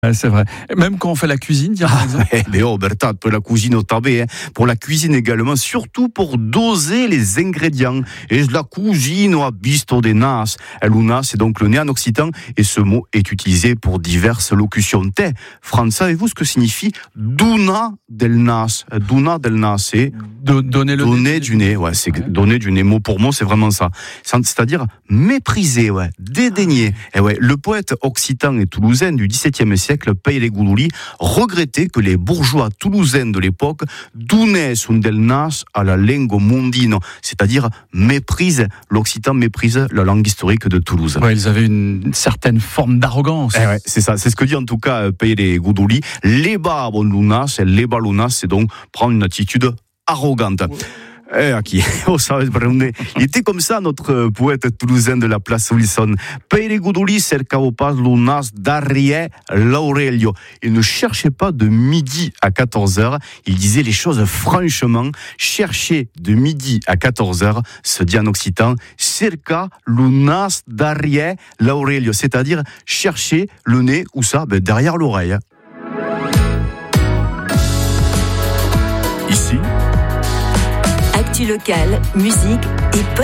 Ouais, c'est vrai. Même quand on fait la cuisine, par exemple. Mais Berta, pour la cuisine au tabé, pour la cuisine également, surtout pour doser les ingrédients. Et la cuisine a visto de nas. Luna, c'est donc le nez en occitan, et ce mot est utilisé pour diverses locutions. France, savez-vous ce que signifie duna del nas? Duna del nas, c'est donner du nez. Ouais, c'est donner du nez. Mot pour mot, c'est vraiment ça. C'est-à-dire mépriser, dédaigner. Et le poète occitan et toulousain du XVIIe siècle, Pere Goudouli, regrettait que les bourgeois toulousains de l'époque donnaient un del nas à la lingua mondino, c'est-à-dire l'occitan méprise la langue historique de Toulouse. Ouais, ils avaient une certaine forme d'arrogance. C'est ça, c'est ce que dit en tout cas Pere Goudouli. Leba lunas, c'est donc prendre une attitude arrogante. Il était comme ça, notre poète toulousain de la place Wilson. Pere Goudouli cercava pas lunas darrière l'Aurelio. Il ne cherchait pas de midi à 14h. Il disait les choses franchement. Chercher de midi à 14h, se dit en occitan, cerca lunas darrière l'Aurelio. C'est-à-dire chercher le nez, où ça? Derrière l'oreille. Ici. Actu locale, musique et